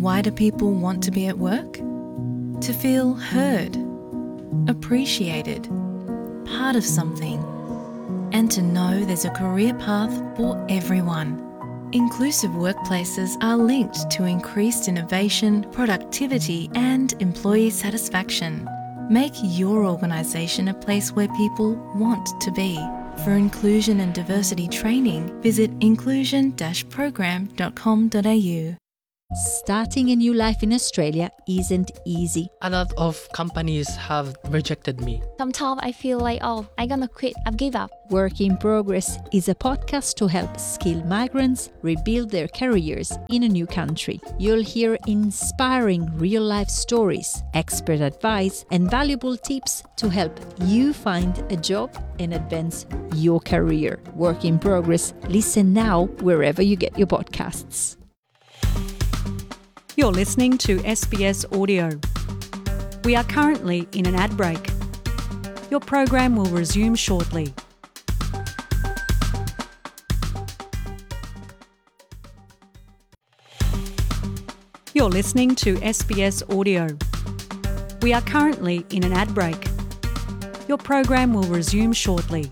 Why do people want to be at work? To feel heard, appreciated, part of something, and to know there's a career path for everyone. Inclusive workplaces are linked to increased innovation, productivity, and employee satisfaction. Make your organisation a place where people want to be. For inclusion and diversity training, visit inclusion-program.com.au. Starting a new life in Australia isn't easy. A lot of companies have rejected me. Sometimes I feel like, I'm gonna quit, I've give up. Work in Progress is a podcast to help skilled migrants rebuild their careers in a new country. You'll hear inspiring real-life stories, expert advice, and valuable tips to help you find a job and advance your career. Work in Progress. Listen now wherever you get your podcasts. You're listening to SBS Audio. We are currently in an ad break. Your program will resume shortly. You're listening to SBS Audio. We are currently in an ad break. Your program will resume shortly.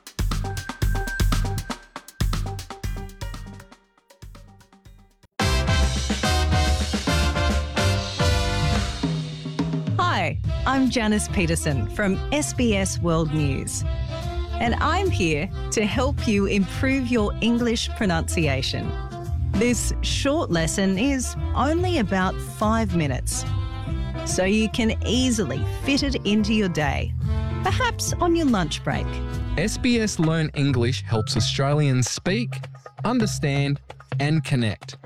Hi, I'm Janice Peterson from SBS World News, and I'm here to help you improve your English pronunciation. This short lesson is only about 5 minutes, so you can easily fit it into your day, perhaps on your lunch break. SBS Learn English helps Australians speak, understand, and connect.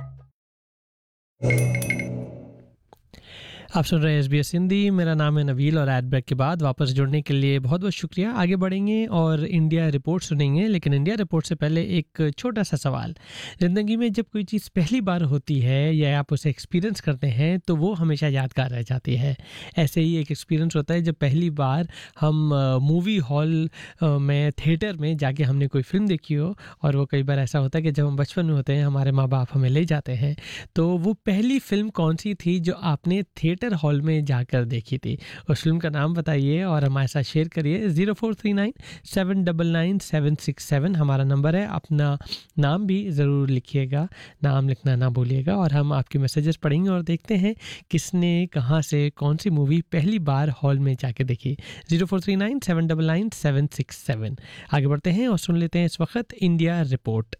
आप सुन रहे हैं SBS Hindi. मेरा नाम है नवील और add break के बाद वापस जुड़ने के लिए बहुत बहुत शुक्रिया। आगे बढ़ेंगे और इंडिया रिपोर्ट सुनेंगे, लेकिन इंडिया रिपोर्ट से पहले एक छोटा सा सवाल। ज़िंदगी में जब कोई चीज़ पहली बार होती है या आप उसे एक्सपीरियंस करते हैं तो वो हमेशा यादगार रह जाती है। ऐसे ही एक एक्सपीरियंस होता है जब पहली बार हम मूवी हॉल में, थिएटर में जाके हमने कोई फ़िल्म देखी हो। और वो कई बार ऐसा होता है कि जब हम बचपन में होते हैं, हमारे माँ बाप हमें ले जाते हैं, तो वो पहली फ़िल्म कौन सी थी जो आपने थिएटर हॉल में जाकर देखी थी? उस फिल्म का नाम बताइए और हमारे साथ शेयर करिए। 0439799767 हमारा नंबर है। अपना नाम भी ज़रूर लिखिएगा, नाम लिखना ना भूलिएगा, और हम आपके मैसेजेस पढ़ेंगे और देखते हैं किसने कहाँ से कौन सी मूवी पहली बार हॉल में जाके देखी। 0439799767। आगे बढ़ते हैं और सुन लेते हैं इस वक्त India report.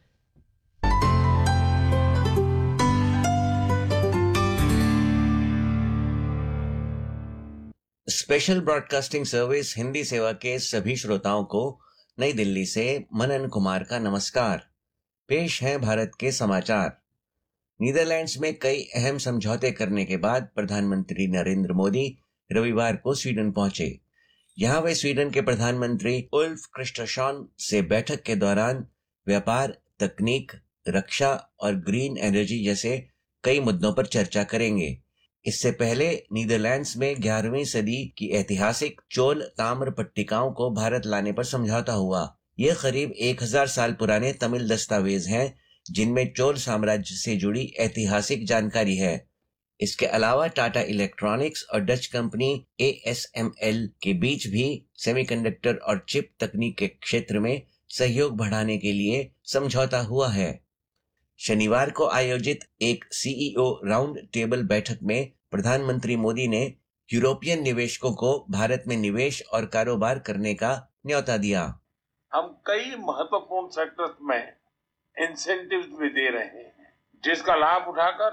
Special broadcasting service Hindi सेवा के सभी श्रोताओं को नई दिल्ली से मनन कुमार का नमस्कार। पेश है भारत के समाचार। नीदरलैंड्स में कई अहम समझौते करने के बाद प्रधानमंत्री नरेंद्र मोदी रविवार को स्वीडन पहुंचे। यहां वे स्वीडन के प्रधानमंत्री उल्फ क्रिस्टरसन से बैठक के दौरान व्यापार, तकनीक, रक्षा और ग्रीन एनर्जी जैसे कई मुद्दों पर चर्चा करेंगे। इससे पहले नीदरलैंड्स में 11वीं सदी की ऐतिहासिक चोल ताम्र पट्टिकाओं को भारत लाने पर समझौता हुआ। ये करीब 1000 साल पुराने तमिल दस्तावेज हैं जिनमें चोल साम्राज्य से जुड़ी ऐतिहासिक जानकारी है। इसके अलावा टाटा इलेक्ट्रॉनिक्स और डच कंपनी ASML के बीच भी सेमीकंडक्टर और चिप तकनीक के क्षेत्र में सहयोग बढ़ाने के लिए समझौता हुआ है। शनिवार को आयोजित एक CEO राउंड टेबल बैठक में प्रधानमंत्री मोदी ने यूरोपियन निवेशकों को भारत में निवेश और कारोबार करने का न्योता दिया। हम कई महत्वपूर्ण सेक्टर्स में इंसेंटिव्स भी दे रहे हैं, जिसका लाभ उठाकर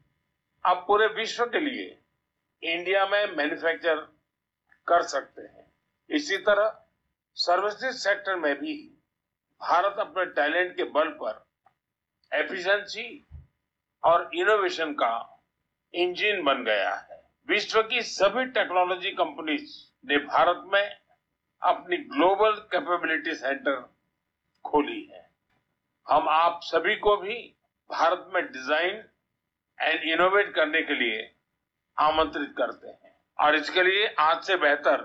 आप पूरे विश्व के लिए इंडिया में मैन्युफैक्चर कर सकते हैं। इसी तरह सर्विसेज सेक्टर में भी भारत अपने टैलेंट के बल पर एफिशिएंसी और इनोवेशन का इंजन बन गया है। विश्व की सभी टेक्नोलॉजी कंपनीज ने भारत में अपनी ग्लोबल कैपेबिलिटी सेंटर खोली है। हम आप सभी को भी भारत में डिजाइन एंड इनोवेट करने के लिए आमंत्रित करते हैं, और इसके लिए आज से बेहतर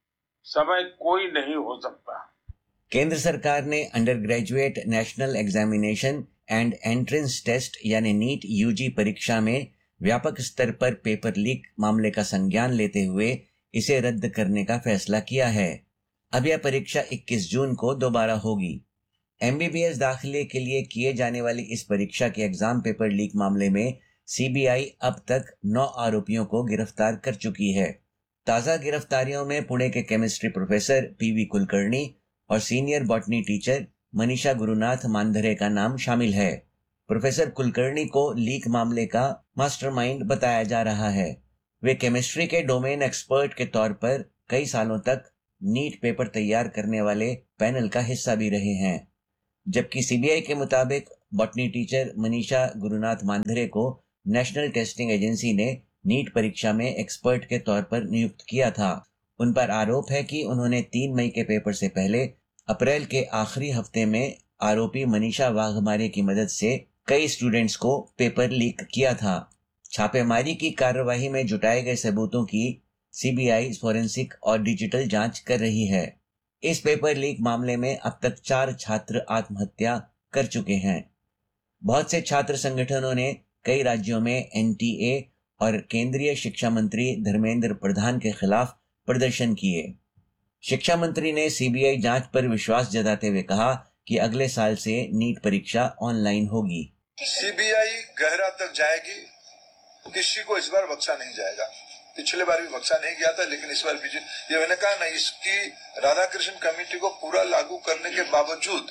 समय कोई नहीं हो सकता। केंद्र सरकार ने under graduate national examination and entrance test यानी नीट UG परीक्षा में व्यापक स्तर पर पेपर लीक मामले का संज्ञान लेते हुए इसे रद्द करने का फैसला किया है। अब यह परीक्षा 21 जून को दोबारा होगी। MBBS दाखिले के लिए किए जाने वाली इस परीक्षा के एग्जाम पेपर लीक मामले में CBI अब तक 9 आरोपियों को गिरफ्तार कर चुकी है। ताज़ा गिरफ्तारियों में पुणे के केमिस्ट्री प्रोफेसर PV कुलकर्णी और senior botany teacher Manisha Gurunath मानधरे का नाम शामिल है। प्रोफेसर कुलकर्णी को लीक मामले का मास्टरमाइंड बताया जा रहा है। वे केमिस्ट्री के डोमेन एक्सपर्ट के तौर पर कई सालों तक नीट पेपर तैयार करने वाले पैनल का हिस्सा भी रहे हैं। जबकि CBI के मुताबिक बॉटनी टीचर मनीषा गुरुनाथ मानधरे को नेशनल टेस्टिंग एजेंसी ने नीट परीक्षा में एक्सपर्ट के तौर पर नियुक्त किया था। उन पर आरोप है कि उन्होंने 3 मई के पेपर से पहले अप्रैल के आखिरी हफ्ते में आरोपी मनीषा वाघमारे की मदद से कई स्टूडेंट्स को पेपर लीक किया था। छापेमारी की कार्यवाही में जुटाए गए सबूतों की CBI फॉरेंसिक और डिजिटल जांच कर रही है। इस पेपर लीक मामले में अब तक 4 छात्र आत्महत्या कर चुके हैं। बहुत से छात्र संगठनों ने कई राज्यों में NTA और केंद्रीय शिक्षा मंत्री धर्मेंद्र प्रधान के खिलाफ प्रदर्शन किए। शिक्षा मंत्री ने CBI जांच पर विश्वास जताते हुए कहा कि अगले साल से नीट परीक्षा ऑनलाइन होगी। CBI गहरा तक जाएगी, किसी को इस बार बख्शा नहीं जाएगा। पिछले बार भी बख्शा नहीं गया था, लेकिन इस बार भी ये मैंने कहा ना, इसकी राधाकृष्ण कमेटी को पूरा लागू करने के बावजूद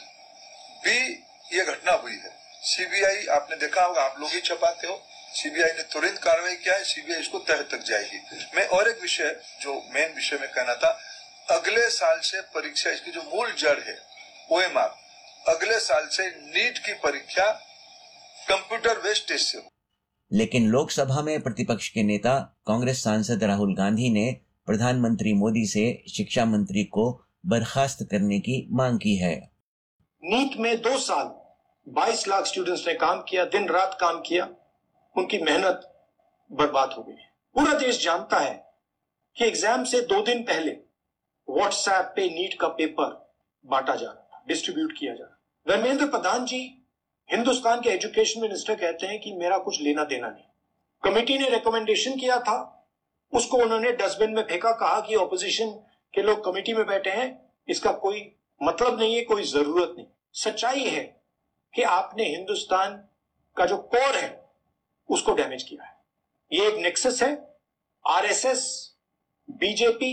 भी ये घटना हुई है। CBI आपने देखा होगा, आप लोग ही छपाते हो, CBI ने तुरंत कार्रवाई किया है। CBI इसको तह तक जाएगी। मैं और एक विषय जो मेन विषय में कहना था, अगले साल से परीक्षा, इसकी जो मूल जड़ है OMR, अगले साल से नीट की परीक्षा कंप्यूटर बेस्ड टेस्ट से हो। लेकिन लोकसभा में प्रतिपक्ष के नेता कांग्रेस सांसद राहुल गांधी ने प्रधानमंत्री मोदी से शिक्षा मंत्री को बर्खास्त करने की मांग की है। नीट में 2 साल 22 लाख स्टूडेंट्स ने काम किया, दिन रात काम किया, उनकी मेहनत बर्बाद हो गई। पूरा देश जानता है कि एग्जाम से 2 दिन पहले व्हाट्सएप पे नीट का पेपर बांटा जा रहा था, डिस्ट्रीब्यूट किया जा रहा। धर्मेंद्र प्रधान जी, हिंदुस्तान के एजुकेशन मिनिस्टर, कहते हैं कि मेरा कुछ लेना देना नहीं। कमेटी ने रिकमेंडेशन किया था, उसको उन्होंने डस्टबिन में फेंका, कहा कि ऑपोजिशन के लोग कमेटी में बैठे हैं, इसका कोई मतलब नहीं है, कोई जरूरत नहीं। सच्चाई है कि आपने हिंदुस्तान का जो कोर है उसको डैमेज किया है। ये एक नेक्सस है, RSS, BJP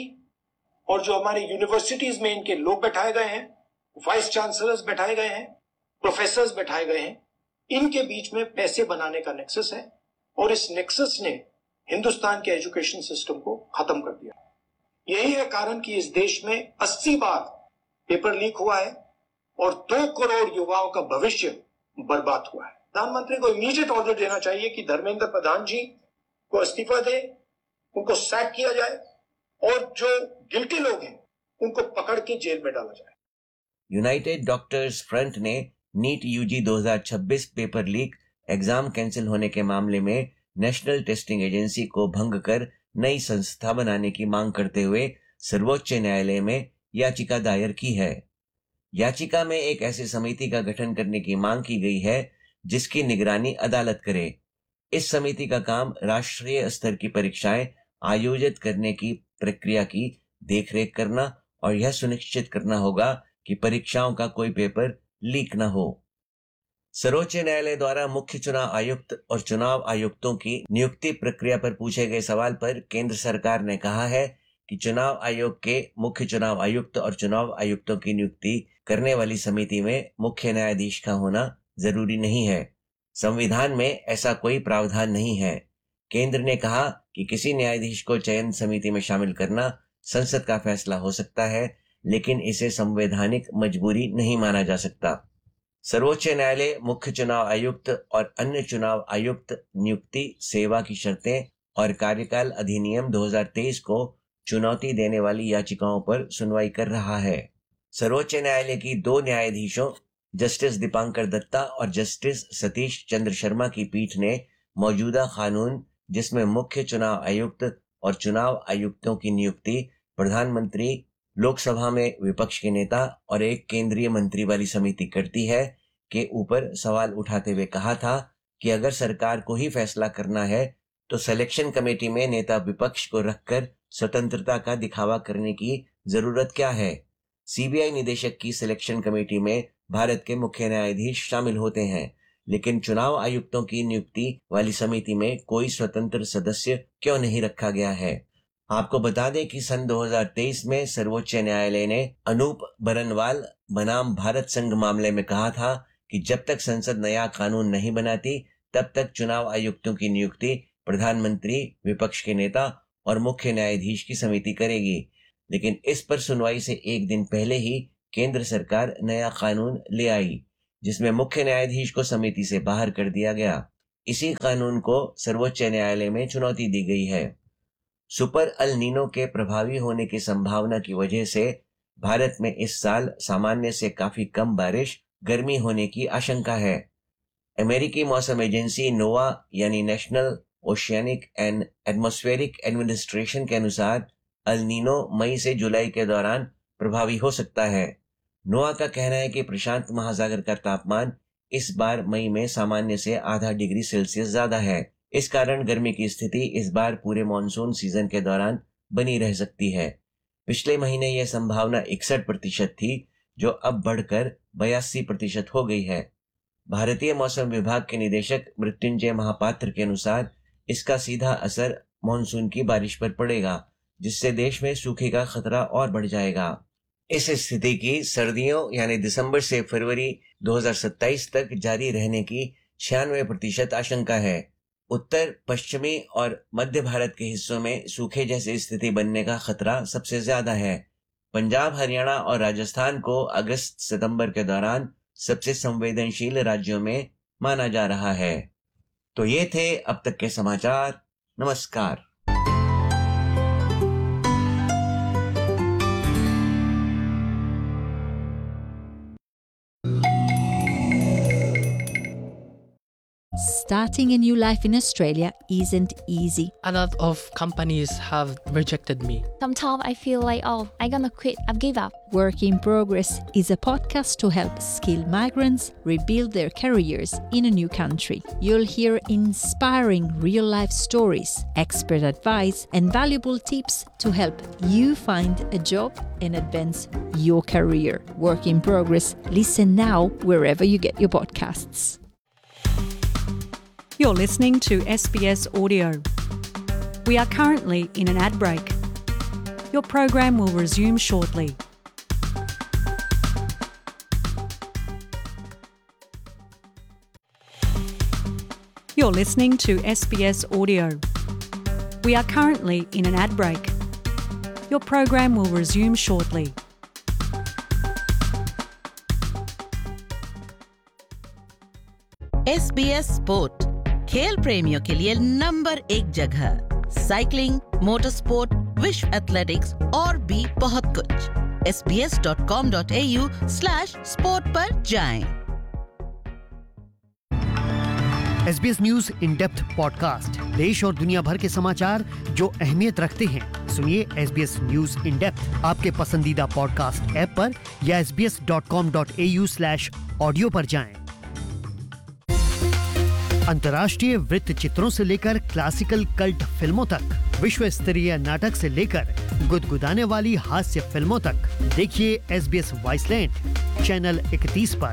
और जो हमारे यूनिवर्सिटीज में इनके लोग बैठाए गए हैं, वाइस चांसलर्स बैठाए गए हैं, प्रोफेसर्स बैठाए गए हैं, इनके बीच में पैसे बनाने का नेक्सस है और इस नेक्सस ने हिंदुस्तान के एजुकेशन सिस्टम को खत्म कर दिया। यही है कारण कि इस देश में 80 बार पेपर लीक हुआ है और 2 करोड़ युवाओं का भविष्य बर्बाद हुआ है। प्रधानमंत्री को इमीडिएट ऑर्डर देना चाहिए कि धर्मेंद्र प्रधान जी को इस्तीफा दे, उनको सैक किया जाए और जो गिल्टी लोग हैं उनको पकड़ के जेल में डाला जाए। यूनाइटेड डॉक्टर्स फ्रंट ने NEET UG 2026 paper leak exam cancel होने के मामले में नेशनल टेस्टिंग एजेंसी को भंग कर नई संस्था बनाने की मांग करते हुए सर्वोच्च न्यायालय में याचिका दायर की है। याचिका में एक ऐसी समिति का गठन करने की मांग की गई है जिसकी निगरानी अदालत करे। इस समिति का काम राष्ट्रीय स्तर की परीक्षाएं आयोजित करने की प्रक्रिया की देखरेख करना और यह सुनिश्चित करना होगा कि परीक्षाओं का कोई पेपर लीक न हो। सर्वोच्च न्यायालय द्वारा मुख्य चुनाव आयुक्त और चुनाव आयुक्तों की नियुक्ति प्रक्रिया पर पूछे गए सवाल पर केंद्र सरकार ने कहा है कि चुनाव आयोग के मुख्य चुनाव आयुक्त और चुनाव आयुक्तों की नियुक्ति करने वाली समिति में मुख्य न्यायाधीश का होना जरूरी नहीं है। संविधान में ऐसा कोई प्रावधान नहीं है। केंद्र ने कहा कि किसी न्यायाधीश को चयन समिति में शामिल करना संसद का फैसला हो सकता है, लेकिन इसे संवैधानिक मजबूरी नहीं माना जा सकता। सर्वोच्च न्यायालय मुख्य चुनाव आयुक्त और अन्य चुनाव आयुक्त नियुक्ति, सेवा की शर्तें और कार्यकाल अधिनियम 2023 को चुनौती देने वाली याचिकाओं पर सुनवाई कर रहा है। सर्वोच्च न्यायालय की 2 न्यायाधीशों जस्टिस दीपांकर दत्ता और जस्टिस सतीश चंद्र शर्मा की पीठ ने मौजूदा कानून, जिसमें मुख्य चुनाव आयुक्त और चुनाव आयुक्तों की नियुक्ति प्रधानमंत्री, लोकसभा में विपक्ष के नेता और एक केंद्रीय मंत्री वाली समिति करती है, के ऊपर सवाल उठाते हुए कहा था कि अगर सरकार को ही फैसला करना है तो सिलेक्शन कमेटी में नेता विपक्ष को रखकर स्वतंत्रता का दिखावा करने की जरूरत क्या है? सीबीआई निदेशक की सिलेक्शन कमेटी में भारत के मुख्य न्यायाधीश शामिल होते हैं, लेकिन चुनाव आयुक्तों की नियुक्ति वाली समिति में कोई स्वतंत्र सदस्य क्यों नहीं रखा गया है? आपको बता दें कि सन 2023 में सर्वोच्च न्यायालय ने अनूप बरनवाल बनाम भारत संघ मामले में कहा था कि जब तक संसद नया कानून नहीं बनाती तब तक चुनाव आयुक्तों की नियुक्ति प्रधानमंत्री, विपक्ष के नेता और मुख्य न्यायाधीश की समिति करेगी। लेकिन इस पर सुनवाई से एक दिन पहले ही केंद्र सरकार नया कानून ले आई, जिसमें मुख्य न्यायाधीश को समिति से बाहर कर दिया गया। इसी कानून को सर्वोच्च न्यायालय में चुनौती दी गई है। सुपर अल नीनो के प्रभावी होने की संभावना की वजह से भारत में इस साल सामान्य से काफी कम बारिश, गर्मी होने की आशंका है। अमेरिकी मौसम एजेंसी नोवा यानी national oceanic and atmospheric administration के अनुसार अल नीनो मई से जुलाई के दौरान प्रभावी हो सकता है। नोवा का कहना है कि प्रशांत महासागर का तापमान इस बार मई में सामान्य से आधा डिग्री सेल्सियस ज्यादा है। इस कारण गर्मी की स्थिति इस बार पूरे मॉनसून सीजन के दौरान बनी रह सकती है। पिछले महीने यह संभावना 61% थी, जो अब बढ़कर 82% हो गई है। भारतीय मौसम विभाग के निदेशक मृत्युंजय महापात्र के अनुसार इसका सीधा असर मॉनसून की बारिश पर पड़ेगा, जिससे देश में सूखे का खतरा और बढ़ जाएगा। इस स्थिति की सर्दियों यानी दिसंबर से फरवरी 2027 तक जारी रहने की 96% आशंका है। उत्तर, पश्चिमी और मध्य भारत के हिस्सों में सूखे जैसी स्थिति बनने का खतरा सबसे ज्यादा है। पंजाब, हरियाणा और राजस्थान को अगस्त-सितंबर के दौरान सबसे संवेदनशील राज्यों में माना जा रहा है। तो ये थे अब तक के समाचार। नमस्कार। Starting a new life in Australia isn't easy. A lot of companies have rejected me. Sometimes I feel like, I'm gonna quit. I've give up. Work in Progress is a podcast to help skilled migrants rebuild their careers in a new country. You'll hear inspiring real-life stories, expert advice, and valuable tips to help you find a job and advance your career. Work in Progress. Listen now wherever you get your podcasts. You're listening to SBS Audio. We are currently in an ad break. Your program will resume shortly. You're listening to SBS Audio. We are currently in an ad break. Your program will resume shortly. SBS sport, खेल प्रेमियों के लिए number 1 जगह। Cycling, motor sport, विश्व athletics और भी बहुत कुछ। sbs.com.au/sport पर जाएं। SBS news in depth podcast, देश और दुनिया भर के समाचार जो अहमियत रखते हैं। सुनिए SBS न्यूज इन डेप्थ आपके पसंदीदा पॉडकास्ट ऐप पर या sbs.com.au/audio पर जाएं। अंतर्राष्ट्रीय वृत्त चित्रों से लेकर क्लासिकल कल्ट फिल्मों तक, विश्व स्तरीय नाटक से लेकर गुदगुदाने वाली हास्य फिल्मों तक, देखिए SBS वाइसलैंड चैनल 31 पर।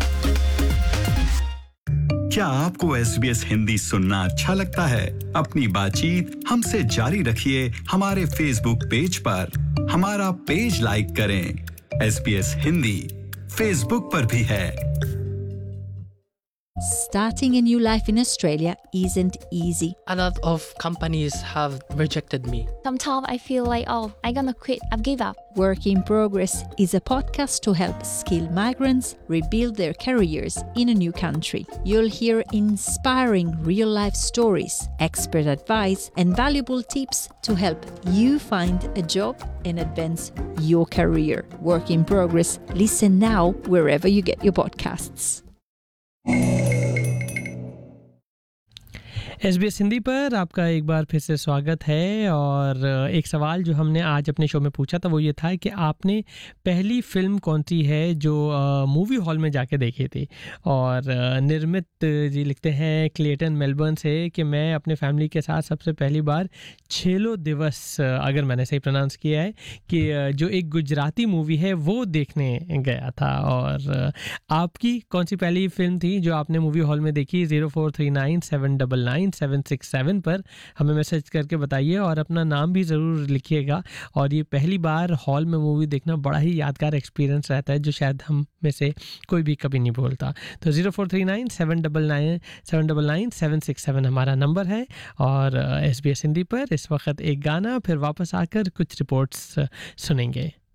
क्या आपको SBS हिंदी सुनना अच्छा लगता है? अपनी बातचीत हमसे जारी रखिए हमारे फेसबुक पेज पर। हमारा पेज लाइक करें। SBS हिंदी फेसबुक पर भी है। Starting a new life in Australia isn't easy. A lot of companies have rejected me. Sometimes I feel like, I'm gonna quit. I've give up. Work in Progress is a podcast to help skilled migrants rebuild their careers in a new country. You'll hear inspiring real-life stories, expert advice, and valuable tips to help you find a job and advance your career. Work in Progress. Listen now wherever you get your podcasts. SBS Hindi पर आपका एक बार फिर से स्वागत है। और एक सवाल जो हमने आज अपने शो में पूछा था वो ये था कि आपने पहली फ़िल्म कौन सी है जो मूवी हॉल में जाके देखी थी। और निर्मित जी लिखते हैं क्लेटन मेलबर्न से कि मैं अपने फैमिली के साथ सबसे पहली बार छेलो दिवस, अगर मैंने सही प्रोनाउंस किया है, कि जो एक गुजराती मूवी है वो देखने गया था। और आपकी कौन सी पहली फ़िल्म थी जो आपने मूवी हॉल में देखी? 0439799767 पर हमें मैसेज करके बताइए और अपना नाम भी ज़रूर लिखिएगा। और ये पहली बार हॉल में मूवी देखना बड़ा ही यादगार एक्सपीरियंस रहता है जो शायद हम में से कोई भी कभी नहीं भूलता। तो 0439799767 हमारा नंबर है। और SBS हिंदी पर इस वक्त एक गाना, फिर वापस आकर कुछ रिपोर्ट्स सुनेंगे।